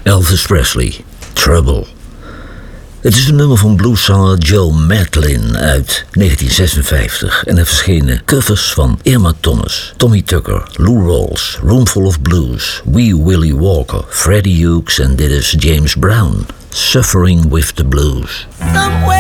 Elvis Presley, Trouble. Het is een nummer van blueszanger Joe Matlin uit 1956 en er verschenen covers van Irma Thomas, Tommy Tucker, Lou Rawls, Roomful of Blues, Wee Willie Walker, Freddie Hughes en dit is James Brown, Suffering with the Blues.